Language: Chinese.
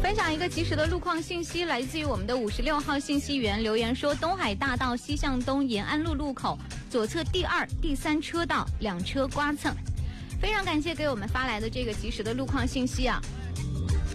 分享一个及时的路况信息，来自于我们的56号信息源留言说，东海大道西向东延安路路口左侧第2、第3车道2车刮蹭。非常感谢给我们发来的这个及时的路况信息啊！